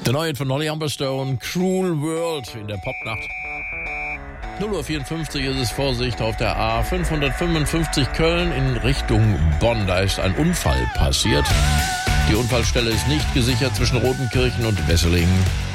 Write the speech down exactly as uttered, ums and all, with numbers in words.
Der neue von Holly Humberstone, Cruel World in der Popnacht. null Uhr vierundfünfzig ist es, Vorsicht auf der A fünfhundertfünfundfünfzig Köln in Richtung Bonn. Da ist ein Unfall passiert. Die Unfallstelle ist nicht gesichert zwischen Rotenkirchen und Wesseling.